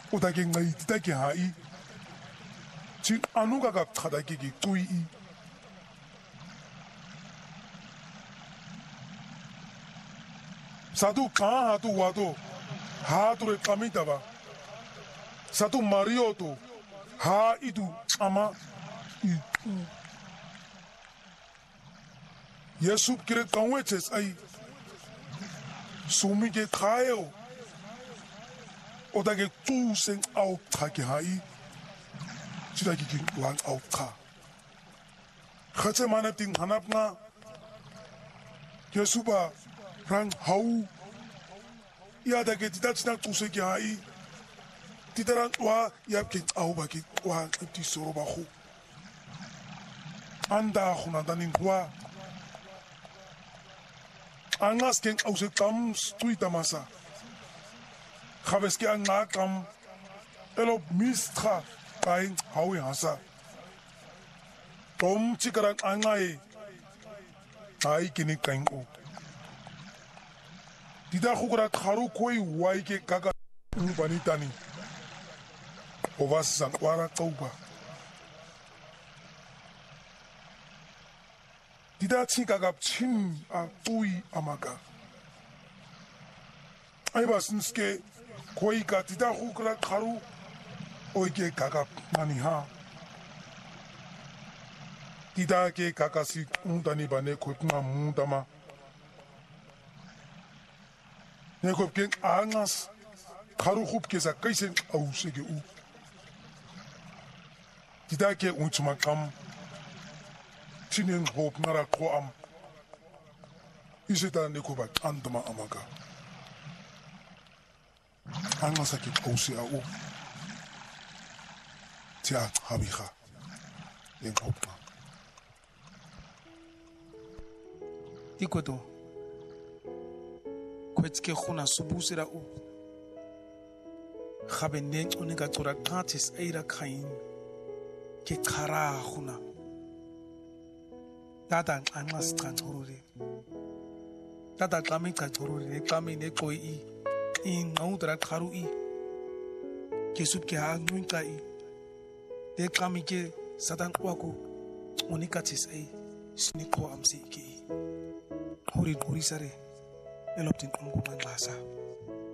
o da ke ngai tita ke hai chin anuga ka khada ke tui I satu ka hatu wato hatu re kamita ba satu Mario to ha itu ama itu Yesu kire kanweches ai sumi ke khayo o da ke tu sen au thake hai sida ki lang au kha khache mana ting hanap na Yesu ba rang hau ya da ke tita china tu se ki hai titaran wa ya ke au ba ki wa ti soro ba khu anda khuna danin wa angas ken au se kam stuita masa khabes ke anga kam elo mistra kain hawi hasa tom chikaran angai ai kini kain o tida khukra kharu koi wai ke kaka banitani ovas san wara tauba tida chikaga chin a tui amaga ai basinske koi ka tida khukra kharu oi ke kaka mani ha tida ke kaka si untani bane khutna mundama ne kop ke angas kharu khup ke sa kaisen au se ke u tida ke unchuma kam chinen hop nara ko am iseta ne ko ba andama amaga angas ke au se au tia habija en hopna ikoto kwetske khuna subusira u khabe nenco ne ka tsora qatis eira khain ke khara khuna tata anqas qanchurule tata qami qanchurule qami ne qoi in ngudra kharu I ke sup ke ha ngunqa I te qami ke sadan kwako onikatis ei snikho amsi ke hori sare eloptin umgu manqasa